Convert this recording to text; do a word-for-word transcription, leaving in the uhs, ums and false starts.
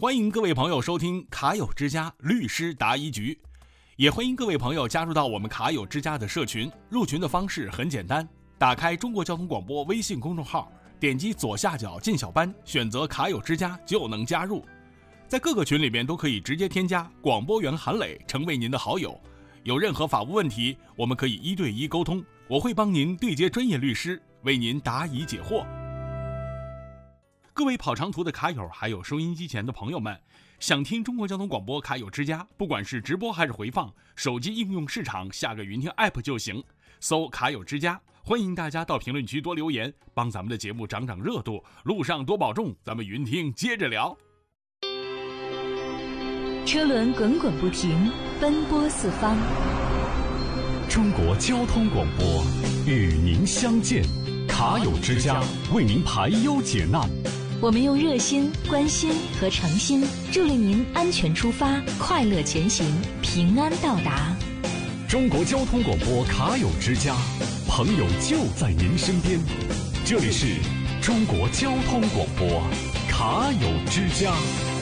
欢迎各位朋友收听卡友之家律师答疑局，也欢迎各位朋友加入到我们卡友之家的社群。入群的方式很简单，打开中国交通广播微信公众号，点击左下角进小班，选择卡友之家就能加入。在各个群里面都可以直接添加广播员韩磊成为您的好友，有任何法务问题我们可以一对一沟通，我会帮您对接专业律师，为您答疑解惑。各位跑长途的卡友还有收音机前的朋友们，想听中国交通广播卡友之家，不管是直播还是回放，手机应用市场下个云听 app 就行，搜卡友之家。欢迎大家到评论区多留言，帮咱们的节目涨涨热度，路上多保重，咱们云听接着聊。 车轮滚滚不停，奔波四方。 中国交通广播与您相见，卡友之家为您排忧解难。 我们用热心、关心和诚心，助力您安全出发，快乐前行，平安到达。 中国交通广播卡友之家，朋友就在您身边。这里是中国交通广播卡友之家。